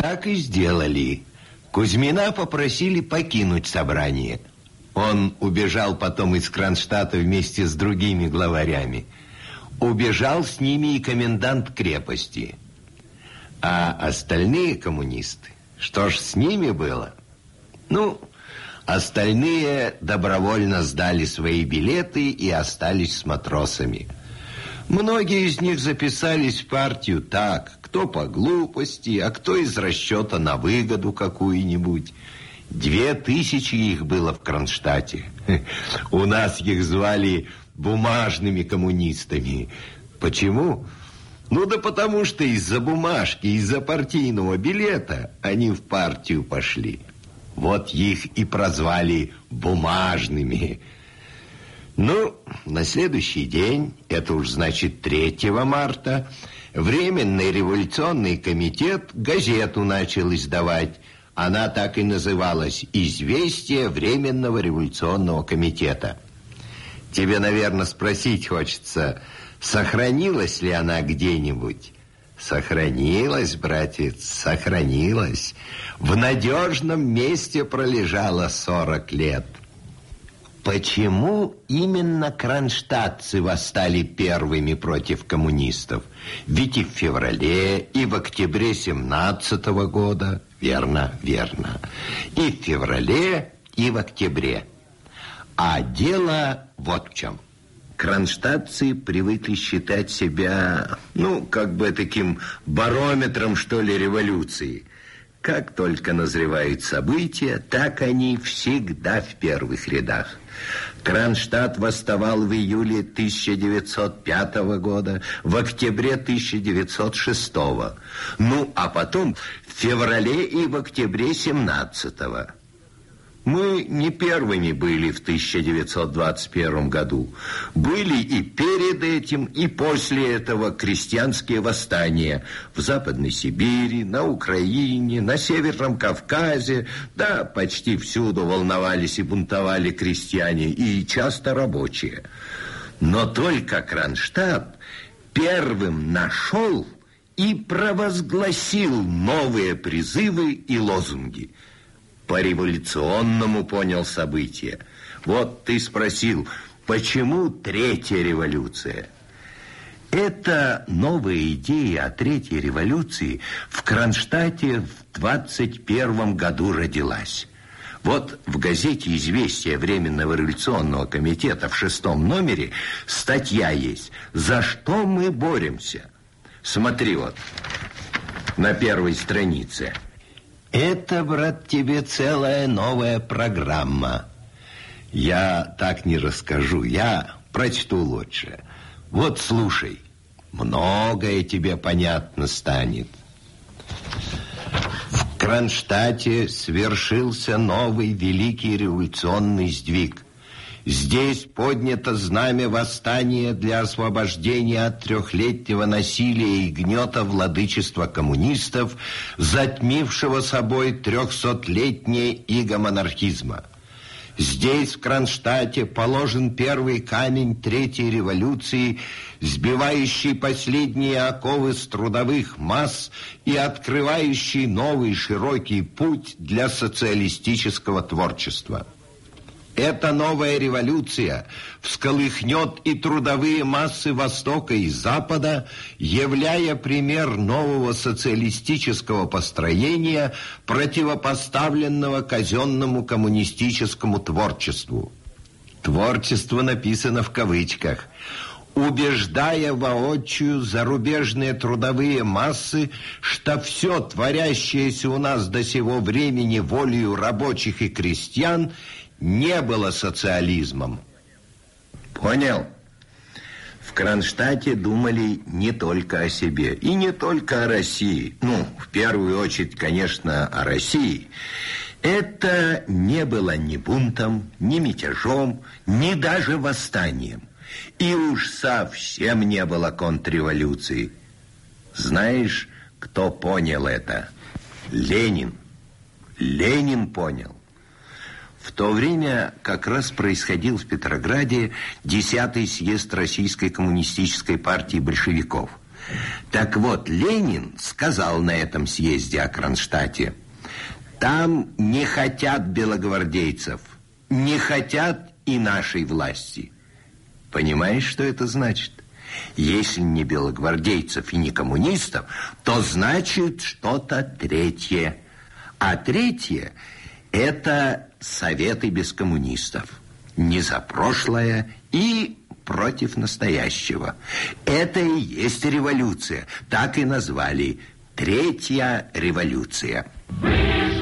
Так и сделали. Кузьмина попросили покинуть собрание. Он убежал потом из Кронштадта вместе с другими главарями. Убежал с ними и комендант крепости. А остальные коммунисты, что ж с ними было? Ну, остальные добровольно сдали свои билеты и остались с матросами. Многие из них записались в партию так, кто по глупости, а кто из расчета на выгоду какую-нибудь. 2000 их было в Кронштадте. У нас их звали бумажными коммунистами. Почему? Ну да потому что из-за бумажки, из-за партийного билета они в партию пошли. Вот их и прозвали бумажными. Ну, на следующий день, это уж значит 3 марта, Временный революционный комитет газету начал издавать. Она так и называлась «Известие Временного революционного комитета». Тебе, наверное, спросить хочется, сохранилась ли она где-нибудь? Сохранилась, братец, сохранилась. В надежном месте пролежала 40 лет. Почему именно кронштадтцы восстали первыми против коммунистов? Ведь и в феврале, и в октябре 17-го года. Верно, верно. И в феврале, и в октябре. А дело вот в чем. Кронштадтцы привыкли считать себя, как бы таким барометром, что ли, революции. Как только назревают события, так они всегда в первых рядах. Кронштадт восставал в июле 1905 года, в октябре 1906. А потом в феврале и в октябре 1917. Мы не первыми были в 1921 году. Были и перед этим, и после этого крестьянские восстания в Западной Сибири, на Украине, на Северном Кавказе. Да, почти всюду волновались и бунтовали крестьяне, и часто рабочие. Но только Кронштадт первым нашел и провозгласил новые призывы и лозунги. По-революционному понял события. Вот ты спросил, почему третья революция? Это новая идея о третьей революции в Кронштадте в 21 году родилась. Вот в газете «Известия Временного революционного комитета» в 6-м номере статья есть «За что мы боремся?». Смотри вот, на 1-й странице. Это, брат, тебе целая новая программа. Я так не расскажу, я прочту лучше. Вот слушай, многое тебе понятно станет. В Кронштадте свершился новый великий революционный сдвиг. Здесь поднято знамя восстания для освобождения от 3-летнего насилия и гнета владычества коммунистов, затмившего собой 300-летнее иго монархизма. Здесь, в Кронштадте, положен первый камень третьей революции, сбивающий последние оковы с трудовых масс и открывающий новый широкий путь для социалистического творчества. Эта новая революция всколыхнет и трудовые массы Востока и Запада, являя пример нового социалистического построения, противопоставленного казенному коммунистическому творчеству. Творчество написано в кавычках. Убеждая воочию зарубежные трудовые массы, что все творящееся у нас до сего времени волею рабочих и крестьян не было социализмом. Понял? В Кронштадте думали не только о себе и не только о России. В первую очередь, конечно, о России. Это не было ни бунтом, ни мятежом, ни даже восстанием. И уж совсем не было контрреволюции. Знаешь, кто понял это? Ленин. Ленин понял. В то время как раз происходил в Петрограде 10-й съезд Российской коммунистической партии большевиков. Так вот, Ленин сказал на этом съезде о Кронштадте: там не хотят белогвардейцев, не хотят и нашей власти. Понимаешь, что это значит? Если не белогвардейцев и не коммунистов, то значит что-то третье. А третье – это советы без коммунистов. Не за прошлое и против настоящего. Это и есть революция. Так и назвали. Третья революция.